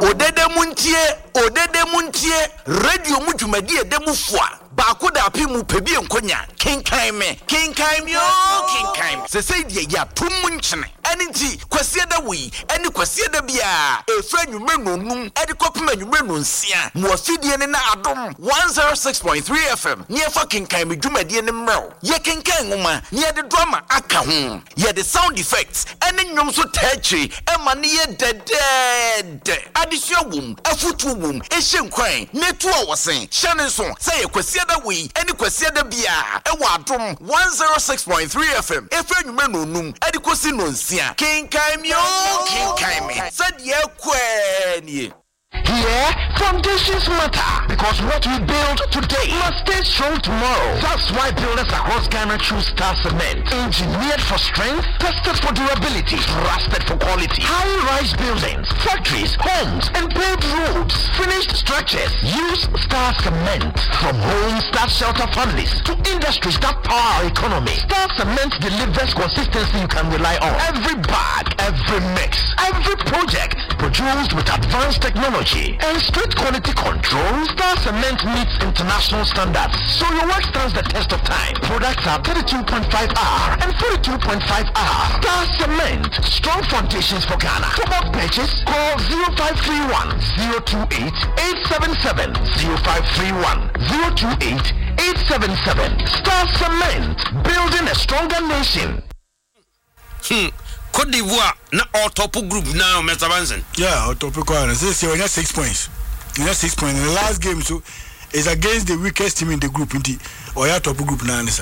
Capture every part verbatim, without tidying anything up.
odede muntie odede muntie radio mu dwumadi edemu foa baako da api mu pebi enkonya kenkan me kenkan me o kenkan se se die ya tum nchene eniti kwasie da wi eni kwasie da bia efra nwumre nonum edi kopema nwumre nonsia mo afidie ne na adom one oh six point three F M ne fa kenkan me dwumadi ne mrel ye kenkan ngoma ne de drama aka ho ye de sound effects eni nwom so tachi ema ne ye dede adisua wum afutu wum ehye nkwan netu a wosen hyane so say kwasie da wi eni kwasie da bia e wa adom one oh six point three F M efra nwumre nonum edi kosi nonsia kenkan me o kenkan me said ye kwani. Here, foundations matter because what we build today must stay strong tomorrow. That's why builders across Ghana choose Star Cement. Engineered for strength, tested for durability, trusted for quality. High-rise buildings, factories, homes, and paved roads. Finished structures use Star Cement. From homes that shelter families to industries that power our economy, Star Cement delivers consistency you can rely on. Every bag, every mix, every project produced with advanced technology and strict quality control. Star Cement meets international standards, so your work stands the test of time. Products are thirty-two point five R and forty-two point five R. Star Cement, strong foundations for Ghana. For more purchase, call zero five three one, zero two eight, eight seven seven, zero five three one, zero two eight, eight seven seven. Star Cement, building a stronger nation. Hmm. Cote d'Ivoire na all top group now, Mister Benson. Yeah, all top group. This year we have six points. We have six points. In the last game, so it's against the weakest team in the group. In the Oya top group now, sir.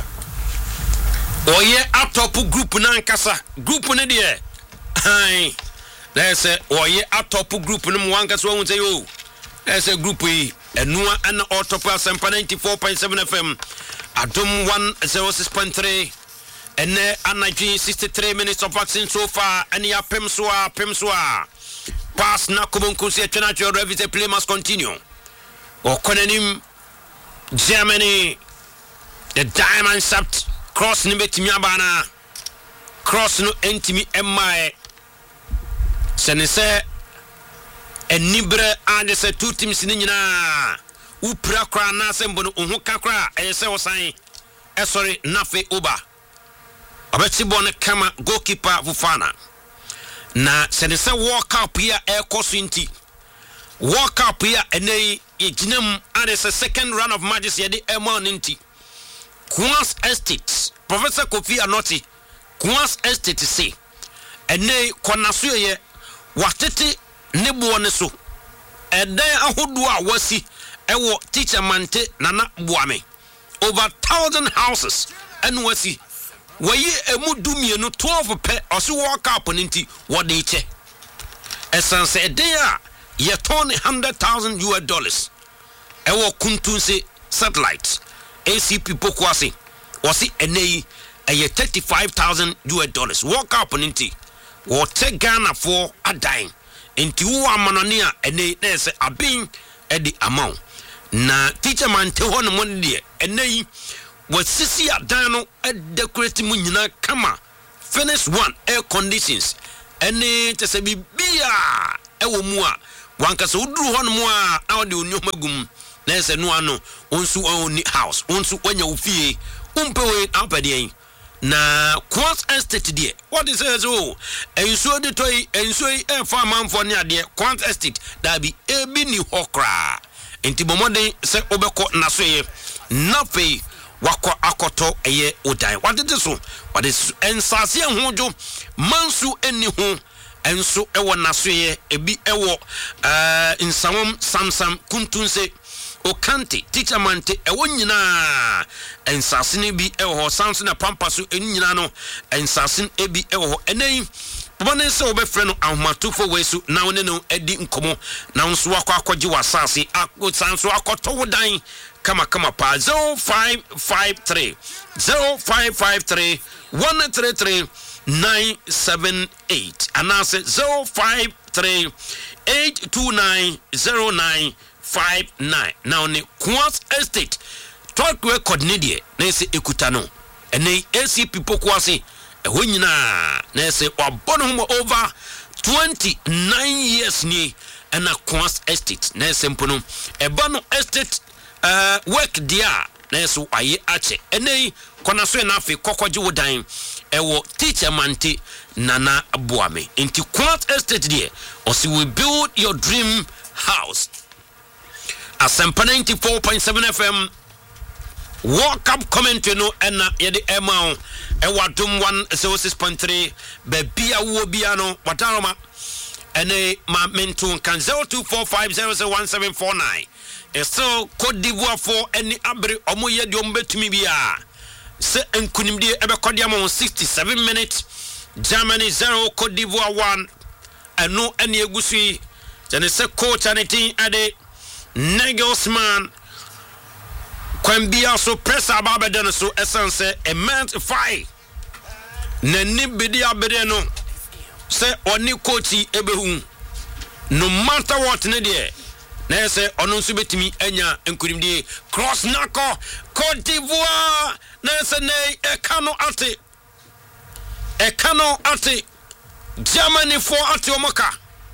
Oya a top group now, kasa group na there. Hi, let's say Oya a top group na mwanga so won't say yo. Let's say group E. Enua and all top Asempa ninety-four point seven F M. Adom one oh six point three. And uh, sixty-three minutes of action so far. And ya Pemswa, Pemswa. Pass na Kubunkusi, Chenacho, Revise play must continue. Or Konenim, Germany, the diamond shaft, cross Nibet Miabana, cross no entimi Emma. Senese, and Nibre, and the two teams in Nina. Uprakra Nasembono, Uhukakra, and say was saying, sorry, Nafe Uba. Abetibone kama goalkeeper Fufana na senese walk up here air cosinti walk up here ene ejinem and the second round of matches here the Emon inti Queen's Estate Professor Kofi Anoti Queen's Estate say ene konaso ye watete nebo ne so eden ahodo a wasi ewo teacher mante nana boame over thousand houses and wasi waye emu dumienu twelve pe oso walk up ninti wode che essence eden a ye ton one hundred thousand U S dollars ewo kuntunse satellite A C P pokwase wasi enei eye thirty-five thousand U S dollars walk up ninti wo te Ghana for adan enti wo amanone a enei na se abin e di amount na teacher man te ho no mo de enei what sisi adano a decorate mu nyina kama finish one air conditions ene tese bibia ewo mu a wanka se uduru ho no mu a awde onyo magum na ese no ano onsu oni house onsu wanya ofie umpewe apade na Queen's Estate de what is it so ensu de toy ensu e fa manfo ne ade Queen's Estate da bi ebi ni hokra enti bomode se obeko naso ye nafe wako akoto eye odan wadede so wade ensase hojo mansu eni ho enso ewo naso ye ebi ewo eh insawom samsam kuntunse okanti teacher mante ewo nyina ensase ne bi ewo samso na pampaso eni nyina no ensase ebi ewo enen bone se obefre no ahomatufo wesu na one no edi nkomo na nso wako akogi wasase akosanso akoto wodan kama kama pa zero five five three zero five five three one three three nine seven eight and I said zero five three eight two nine zero nine five nine. Now ne Queen's Estate talk record nedie na se ekutano ene A C P pokwase ehwo nyina na se wabono over twenty-nine years ni ɛna Quas Estate na sempo no ɛba no estate uh, work dia na so aye ache enei kona so na afi kokogye wodan ɛwɔ teacher mante nana aboame nti Quas Estate die osi we build your dream house. Asempa ninety-four point seven F M World Cup commentary no ɛna yɛde ɛma ɛwɔ Dom one oh six point three baabi a wo bia no wadaroma ɛne ma mento kan zero two four five zero zero one seven four nine. It's still Cote d'Ivoire for any abre omo ye di ombetumi bia se enkunimdie ebekodi am sixty-seven minutes. Germany zero Cote d'Ivoire one eno ene egusui jane se coach aneti ade Nagelsmann kwambia so press ababe den so essence a month five na ni bidi abere no se oni coach ebehu no matter what ne de na se ono nso betimi anya enkunimdie cross nako Cote d'Ivoire na se nei e kano ate e kano ate Germany for ate omoka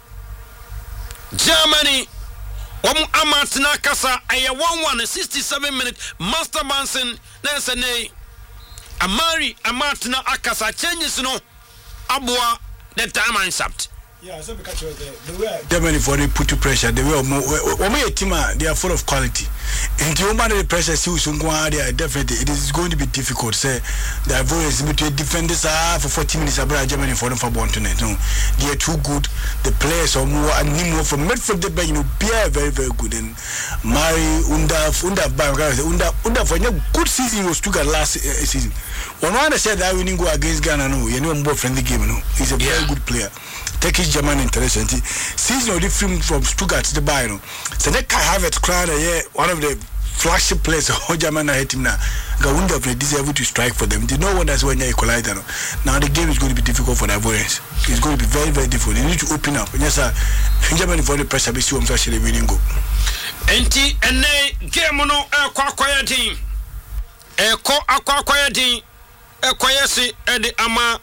Germany Omu amatina kasa aye one one sixty-seven minutes Master Manson na se nei Amari amatina akasa changes no abua the time and sapped. Yeah, so because the, the way Germany for they put to pressure, the way Omo team they are full of quality. And the Oman the pressure see they are definitely it is going to be difficult. Say the Ivorians between defenders are for forty minutes abroad Germany for them for one tonight. No, they are too good. The players are more and more from midfield the you know be very very good and Mari Unda Unda Unda Unda for a good season was took last uh, season. One one said that we didn't go against Ghana. No, you know more friendly game. No, he's a yeah. very good player. Turkish German interesting. Season already filmed from Stuttgart to the Bayern. So they can have it crown yeah, one of the flagship players of German hate him now. Gawunda of deserve to strike for them. They know what that's when they equalize. Now the game is going to be difficult for the Ivorians. It's going to be very, very difficult. They need to open up. Yes, sir. Germany for the pressure, but see what's actually winning go. Enti ene game no kwa kwa team. Eko akwa kwa team. Eko yesi edi ama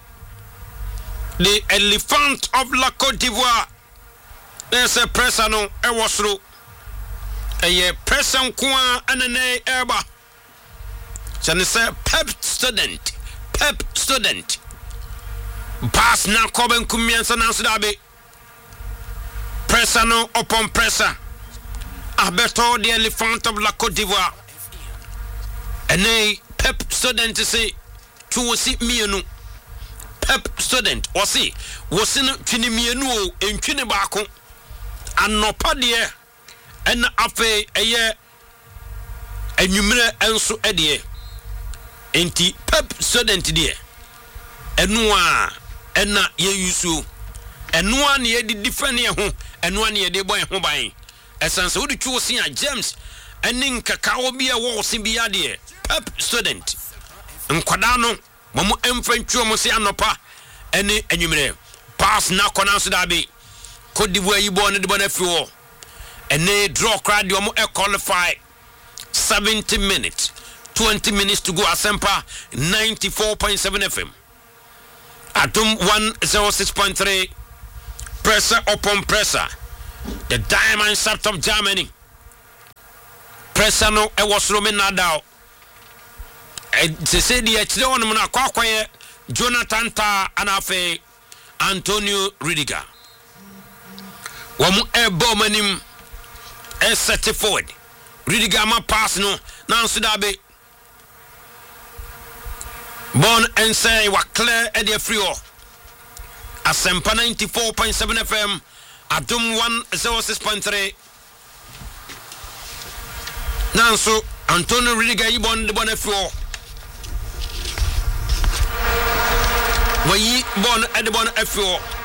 the elephant of La Côte d'Ivoire. There's a person no e wasro. Eye person kwa anene eba. Jane say pep student. Pep student. Pass na koben kumiensa na sudabe. Pressure no upon pressure. Abeto the elephant of La Côte d'Ivoire. Ene pep student say to see me no. Pep student or see was in Tinimianu in Tinibaco and no padia and afe a year a numera and so edie enti pep student dear and noa and na ye yusu and one ye did different home and one year de boy home buying as so the two senior James and in cacao be a wall simbia dear pep student and Quadano. Momo emfentuo mo se anopa ene enwumere pass na kona so dabe Cote d'Ivoire yibo ne de bona fiwo ene draw crowd yo mo e qualify seventy minutes twenty minutes to go Asempa ninety-four point seven F M Atom one oh six point three pressure upon pressure the diamond shaft of Germany pressure no e was Roman Nadal. Se se di echide won mo na kwakwaye Jonathan Ta anafe Antonio Rudiger wom e bo manim e set forward Rudiger ma pass no na nso da be bon and say wa clear e de free o Asempa ninety-four point seven F M Adum one oh six point three nanso Antonio Rudiger yibon de bon free o Wayi bon edibon efio